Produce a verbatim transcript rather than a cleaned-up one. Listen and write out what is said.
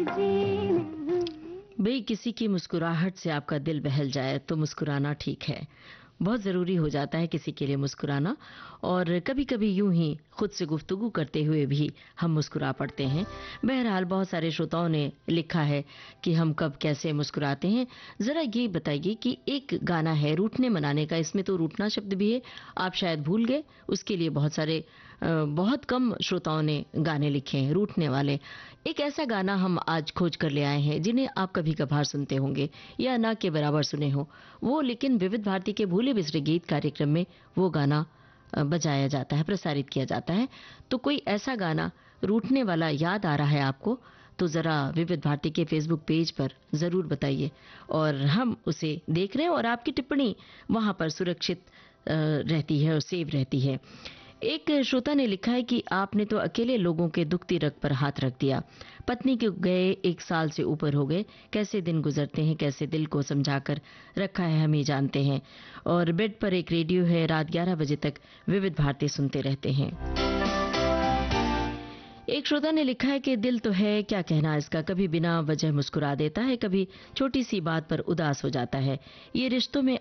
भाई किसी की मुस्कुराहट से आपका दिल बहल जाए तो मुस्कुराना ठीक है। बहुत ज़रूरी हो जाता है किसी के लिए मुस्कुराना, और कभी-कभी यूं ही खुद से गुफ्तगू करते हुए भी हम मुस्कुरा पड़ते हैं। बहरहाल बहुत सारे श्रोताओं ने लिखा है कि हम कब कैसे मुस्कुराते हैं। ज़रा ये बताइए कि एक गाना है रूठने मनाने का, इसमें तो रूठना शब्द भी है, आप शायद भूल गए। उसके लिए बहुत सारे अ, बहुत कम श्रोताओं ने गाने लिखे हैं रूठने वाले। एक ऐसा गाना हम आज खोज कर ले आए हैं जिन्हें आप कभी कभार सुनते होंगे या ना के बराबर सुने हो वो, लेकिन विविध भारती के भूले बिसरे गीत कार्यक्रम में वो गाना अ, बजाया जाता है, प्रसारित किया जाता है। तो कोई ऐसा गाना रूठने वाला याद आ रहा है आपको तो ज़रा विविध भारती के फेसबुक पेज पर ज़रूर बताइए, और हम उसे देख रहे हैं और आपकी टिप्पणी वहां पर सुरक्षित अ, रहती है और सेव रहती है। एक श्रोता ने लिखा है कि आपने तो अकेले लोगों के दुखती रग पर हाथ रख दिया। पत्नी के गए एक साल से ऊपर हो गए, कैसे दिन गुजरते हैं, कैसे दिल को समझाकर रखा है हम ही जानते हैं। और बेड पर एक रेडियो है, रात ग्यारह बजे तक विविध भारती सुनते रहते हैं। एक श्रोता ने लिखा है कि दिल तो है, क्या कहना इसका, कभी बिना वजह मुस्कुरा देता है, कभी छोटी सी बात पर उदास हो जाता है। ये रिश्तों में